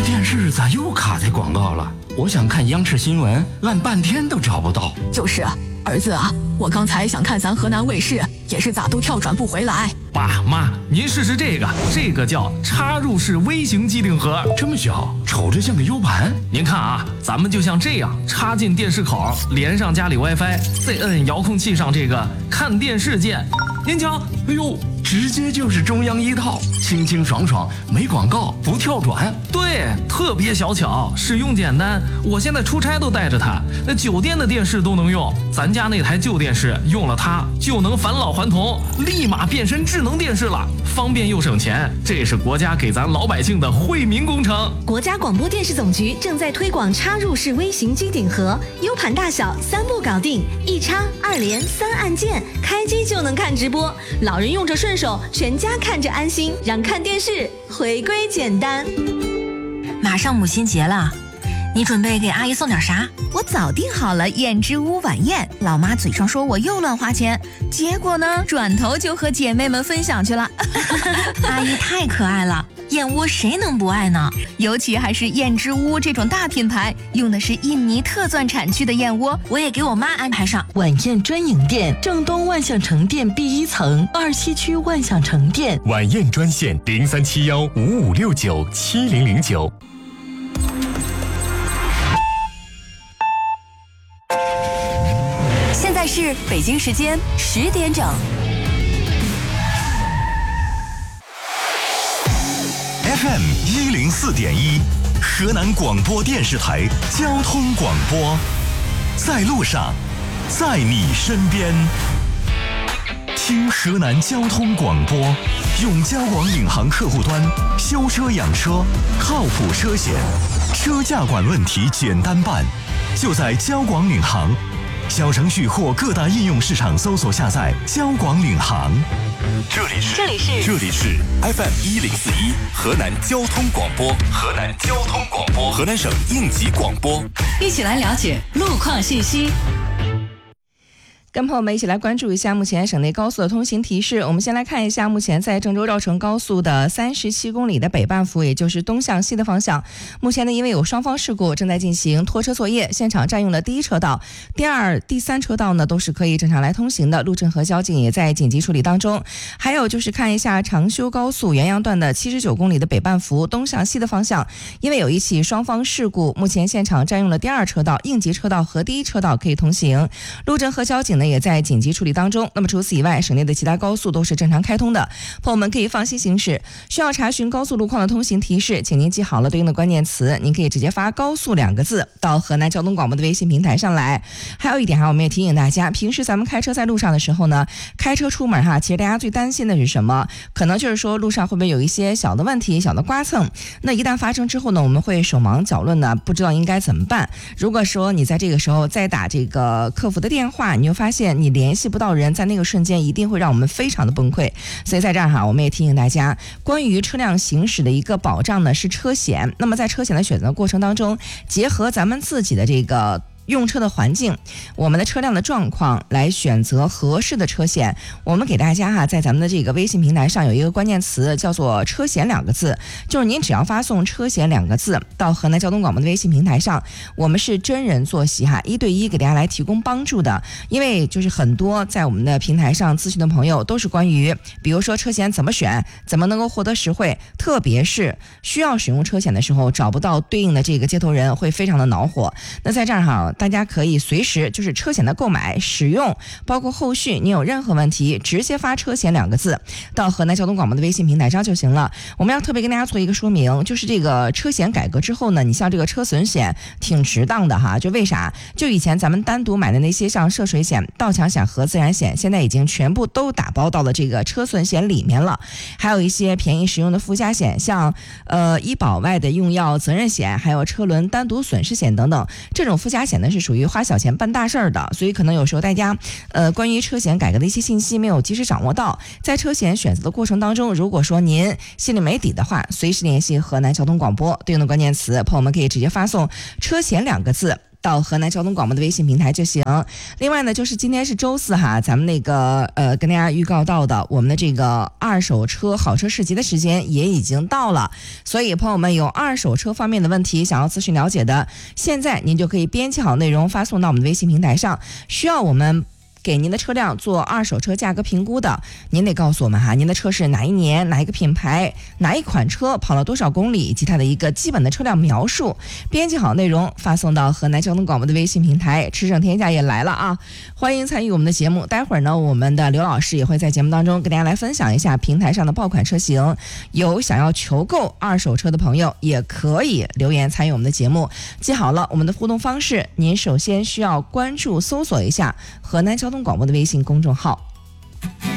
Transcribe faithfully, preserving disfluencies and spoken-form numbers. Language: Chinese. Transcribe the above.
电视咋又卡在广告了？我想看央视新闻，按半天都找不到。 就是啊，儿子啊，我刚才想看咱河南卫视，也是咋都跳转不回来。 爸妈，您试试这个，这个叫插入式微型机顶盒， 这么小，瞅着像个 U 盘。 您看啊，咱们就像这样插进电视口，连上家里 WiFi， 再摁遥控器上这个看电视键。您瞧， 哎呦，直接就是中央一套，清清爽爽，没广告，不跳转。 对，特别小巧，使用简单。我现在出差都带着它，那酒店的电视都能用。咱家那台旧电视用了它就能返老还童，立马变身智能电视了，方便又省钱。这是国家给咱老百姓的惠民工程。 国家广播电视总局正在推广插入式微型机顶盒， U 盘大小三步搞定，一插二连三按键，开机就能看直播。老人用着顺手，全家看着安心，让看电视回归简单。 马上母亲节了，你准备给阿姨送点啥？ 我早订好了燕之屋晚宴，老妈嘴上说我又乱花钱，结果呢，转头就和姐妹们分享去了。 阿姨太可爱了，燕窝谁能不爱呢？ 尤其还是燕之屋这种大品牌，用的是印尼特钻产区的燕窝， 我也给我妈安排上。 晚宴专营店，正东万象城店 B 一层，二七区万象城店。 晚宴专线零三七幺五五六九七零零九。 现在是北京时间十点整。 F M 一零四点一，河南广播电视台交通广播，在路上，在你身边。听河南交通广播，用交广领航客户端修车养车，靠谱车险，车价管问题简单办，就在交广领航。小程序或各大应用市场搜索下载交广领航。 这里是这里是这里是 F M 一零四一河南交通广播，河南交通广播，河南省应急广播， 一起来了解路况信息。 跟朋友们一起来关注一下目前省内高速的通行提示。我们先来看一下目前在郑州绕城高速的三十七公里的北半幅，也就是东向西的方向，目前呢因为有双方事故正在进行拖车作业，现场占用了第一车道，第二、第三车道呢都是可以正常来通行的，路政和交警也在紧急处理当中。还有就是看一下长修高速原阳段的七十九公里的北半幅东向西的方向，因为有一起双方事故，目前现场占用了第二车道、应急车道和第一车道可以通行，路政和交警呢也在紧急处理当中。那么除此以外，省内的其他高速都是正常开通的，朋友们可以放心行驶。需要查询高速路况的通行提示，请您记好了对应的关键词，您可以直接发高速两个字到河南交通广播的微信平台上来。还有一点哈，我们也提醒大家，平时咱们开车在路上的时候呢，开车出门哈，其实大家最担心的是什么？可能就是说路上会不会有一些小的问题、小的刮蹭，那一旦发生之后呢，我们会手忙脚乱的，不知道应该怎么办。如果说你在这个时候再打这个客服的电话，你就发现你联系不到人，在那个瞬间一定会让我们非常的崩溃。所以在这儿哈，我们也提醒大家，关于车辆行驶的一个保障呢是车险。那么在车险的选择过程当中，结合咱们自己的这个用车的环境，我们的车辆的状况来选择合适的车险。我们给大家哈、啊，在咱们的这个微信平台上有一个关键词叫做车险两个字，就是您只要发送车险两个字到河南交通广播的微信平台上，我们是真人坐席哈，一对一给大家来提供帮助的。因为就是很多在我们的平台上咨询的朋友都是关于比如说车险怎么选，怎么能够获得实惠，特别是需要使用车险的时候找不到对应的这个接头人，会非常的恼火。那在这儿哈，大家可以随时就是车险的购买、使用，包括后续你有任何问题，直接发车险两个字到河南交通广播的微信平台上就行了。我们要特别跟大家做一个说明，就是这个车险改革之后呢，你像这个车损险挺值当的哈，就为啥？就以前咱们单独买的那些像涉水险、盗抢险和自然险，现在已经全部都打包到了这个车损险里面了。还有一些便宜实用的附加险，像呃医保外的用药责任险，还有车轮单独损失险等等，这种附加险呢是属于花小钱办大事儿的，所以可能有时候大家呃关于车险改革的一些信息没有及时掌握到，在车险选择的过程当中，如果说您心里没底的话，随时联系河南交通广播对应的关键词，朋友们可以直接发送车险两个字到河南交通广播的微信平台就行。另外呢，就是今天是周四哈，咱们那个呃跟大家预告到的，我们的这个二手车好车市集的时间也已经到了，所以朋友们有二手车方面的问题想要咨询了解的，现在您就可以编辑好内容发送到我们的微信平台上，需要我们给您的车辆做二手车价格评估的，您得告诉我们哈，您的车是哪一年、哪一个品牌、哪一款车、跑了多少公里，以及它的一个基本的车辆描述，编辑好内容发送到河南交通广播的微信平台。驰骋天下也来了啊，欢迎参与我们的节目。待会儿呢，我们的刘老师也会在节目当中跟大家来分享一下平台上的爆款车型。有想要求购二手车的朋友，也可以留言参与我们的节目。记好了，我们的互动方式，您首先需要关注搜索一下河南交通广播的微信公众号。